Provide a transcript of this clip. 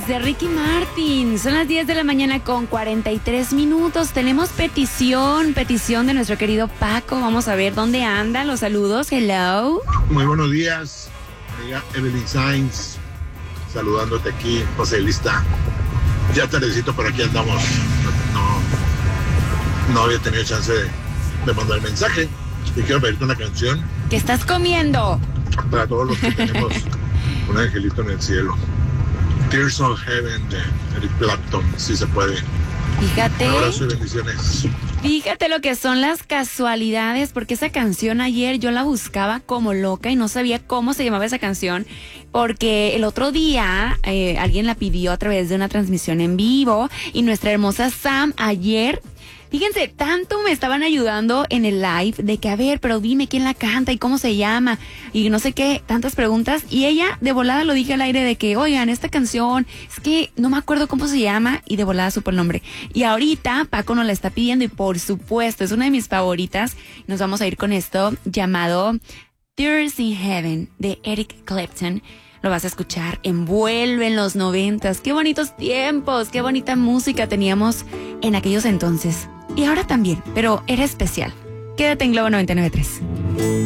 Tears de Ricky Martin. Son las 10 de la mañana con 43 minutos. Tenemos petición de nuestro querido Paco. Vamos a ver dónde anda. Los saludos. Hello. Muy buenos días, amiga Evelyn Sainz. Saludándote aquí, José Lista. Ya tardecito por aquí andamos. No había tenido chance de mandar mensaje. Y quiero pedirte una canción. ¿Qué estás comiendo? Para todos los que tenemos un angelito en el cielo. Tears of Heaven de Eric Clapton, si se puede. Fíjate. Un abrazo y bendiciones. Fíjate lo que son las casualidades, porque esa canción ayer yo la buscaba como loca y no sabía cómo se llamaba esa canción, porque el otro día alguien la pidió a través de una transmisión en vivo y nuestra hermosa Sam ayer, fíjense, tanto me estaban ayudando en el live de que, a ver, pero dime quién la canta y cómo se llama y no sé qué, tantas preguntas. Y ella de volada lo dije al aire de que, oigan, esta canción, es que no me acuerdo cómo se llama y de volada supo el nombre. Y ahorita Paco nos la está pidiendo y por supuesto, es una de mis favoritas. Nos vamos a ir con esto llamado Tears in Heaven de Eric Clapton. Lo vas a escuchar, envuelve en los 90s. Qué bonitos tiempos, qué bonita música teníamos en aquellos entonces. Y ahora también, pero era especial. Quédate en Globo 99.3.